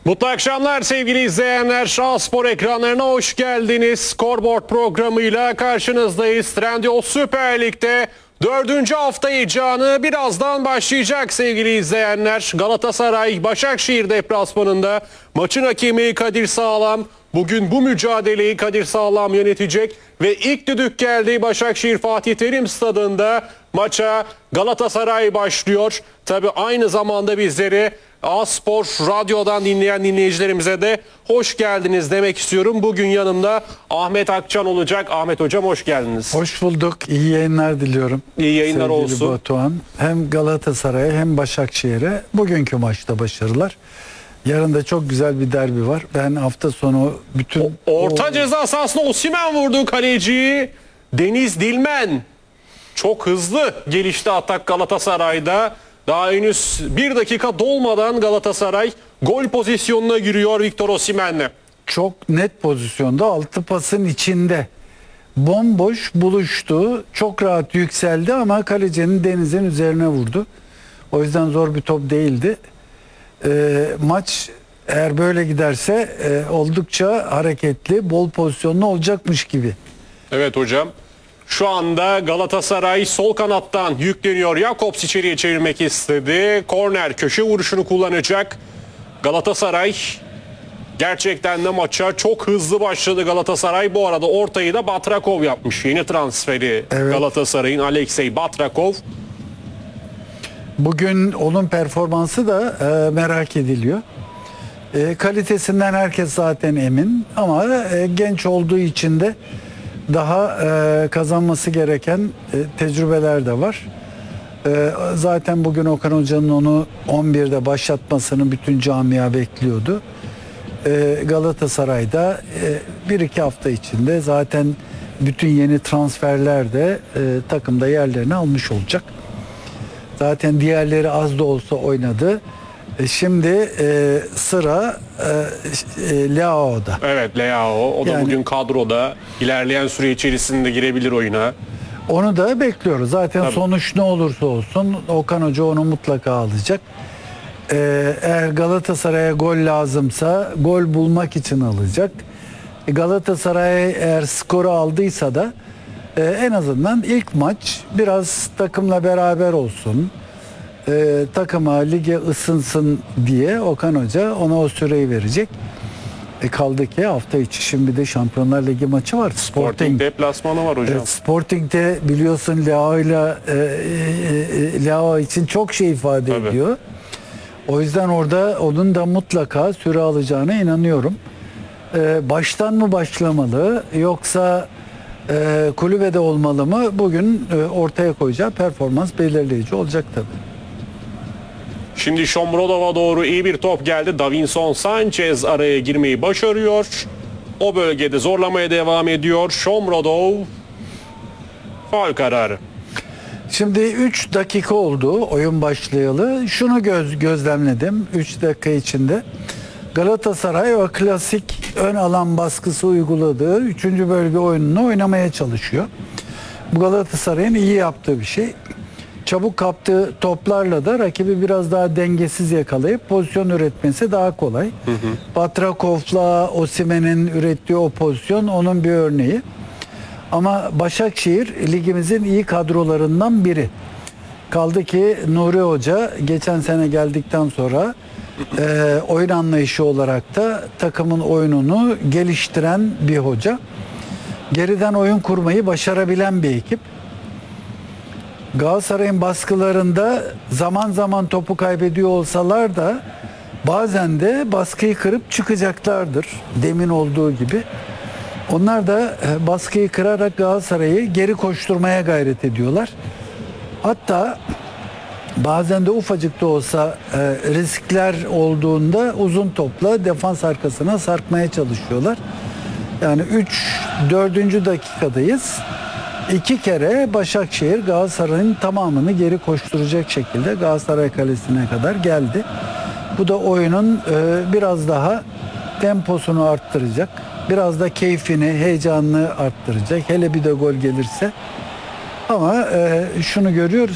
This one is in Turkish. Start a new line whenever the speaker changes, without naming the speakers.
Mutlu akşamlar sevgili izleyenler. A-Spor ekranlarına hoş geldiniz. Scoreboard programıyla karşınızdayız. Trendyol Süper Lig'de 4. hafta heyecanı birazdan başlayacak sevgili izleyenler. Galatasaray Başakşehir deplasmanında maçın hakemi Kadir Sağlam. Bugün bu mücadeleyi Kadir Sağlam yönetecek ve ilk düdük geldi. Başakşehir Fatih Terim Stadı'nda maça Galatasaray başlıyor. Tabii aynı zamanda bizleri A-Spor Radyo'dan dinleyen dinleyicilerimize de hoş geldiniz demek istiyorum. Bugün yanımda Ahmet Akçan olacak. Ahmet Hocam hoş geldiniz.
Hoş bulduk. İyi yayınlar diliyorum.
İyi yayınlar
sevgili
olsun.
Batuhan. Hem Galatasaray'a hem Başakşehir'e bugünkü maçta başarılar. Yarın da çok güzel bir derbi var. Ben hafta sonu bütün...
Orta ceza sahasına Osimhen vurdu kaleciyi. Deniz Dilmen. Çok hızlı gelişti atak Galatasaray'da. Daha henüz bir dakika dolmadan Galatasaray gol pozisyonuna giriyor Victor Osimhen'le.
Çok net pozisyonda 6 pasın içinde. Bomboş buluştu. Çok rahat yükseldi ama kalecinin Deniz'in üzerine vurdu. O yüzden zor bir top değildi. Maç eğer böyle giderse oldukça hareketli, bol pozisyonlu olacakmış gibi.
Evet hocam. Şu anda Galatasaray sol kanattan yükleniyor. Jakobs içeriye çevirmek istedi. Korner köşe vuruşunu kullanacak. Galatasaray gerçekten de maça çok hızlı başladı Galatasaray. Bu arada ortayı da Batrakov yapmış. Yeni transferi evet. Galatasaray'ın Alexey Batrakov.
Bugün onun performansı da merak ediliyor. Kalitesinden herkes zaten emin ama genç olduğu için de daha kazanması gereken tecrübeler de var. Zaten bugün Okan Hoca'nın onu 11'de başlatmasını bütün camia bekliyordu. Galatasaray'da 1-2 hafta içinde zaten bütün yeni transferler de takımda yerlerini almış olacak. Zaten diğerleri az da olsa oynadı. Şimdi sıra Leao'da.
Evet Leao. O da yani, bugün kadroda. İlerleyen süre içerisinde girebilir oyuna.
Onu da bekliyoruz. Zaten tabii. Sonuç ne olursa olsun Okan Hoca onu mutlaka alacak. Eğer Galatasaray'a gol lazımsa gol bulmak için alacak. Galatasaray eğer skoru aldıysa da en azından ilk maç biraz takımla beraber olsun. Takıma lige ısınsın diye Okan Hoca ona o süreyi verecek. Kaldı ki hafta içi şimdi de Şampiyonlar Ligi maçı var.
Sporting deplasmanı var hocam.
Sporting'de biliyorsun Leao için çok şey ifade tabii. ediyor. O yüzden orada onun da mutlaka süre alacağına inanıyorum. Baştan mı başlamalı yoksa kulübede olmalı mı? Bugün ortaya koyacağı performans belirleyici olacak tabii.
Şimdi Shomurodov'a doğru iyi bir top geldi. Davinson Sanchez araya girmeyi başarıyor. O bölgede zorlamaya devam ediyor. Shomurodov faul kararı.
Şimdi 3 dakika oldu oyun başlayalı. Şunu gözlemledim 3 dakika içinde. Galatasaray o klasik ön alan baskısı uyguladığı 3. bölge oyununu oynamaya çalışıyor. Bu Galatasaray'ın iyi yaptığı bir şey. Çabuk kaptığı toplarla da rakibi biraz daha dengesiz yakalayıp pozisyon üretmesi daha kolay. Batrakov'la Osimhen'in ürettiği o pozisyon onun bir örneği. Ama Başakşehir ligimizin iyi kadrolarından biri. Kaldı ki Nuri Hoca geçen sene geldikten sonra oyun anlayışı olarak da takımın oyununu geliştiren bir hoca. Geriden oyun kurmayı başarabilen bir ekip. Galatasaray'ın baskılarında zaman zaman topu kaybediyor olsalar da bazen de baskıyı kırıp çıkacaklardır. Demin olduğu gibi. Onlar da baskıyı kırarak Galatasaray'ı geri koşturmaya gayret ediyorlar. Hatta bazen de ufacık da olsa riskler olduğunda uzun topla defans arkasına sarkmaya çalışıyorlar. Yani 4. dakikadayız. 2 kere Başakşehir Galatasaray'ın tamamını geri koşturacak şekilde Galatasaray kalesine kadar geldi. Bu da oyunun biraz daha temposunu arttıracak. Biraz da keyfini, heyecanını arttıracak. Hele bir de gol gelirse. Ama şunu görüyoruz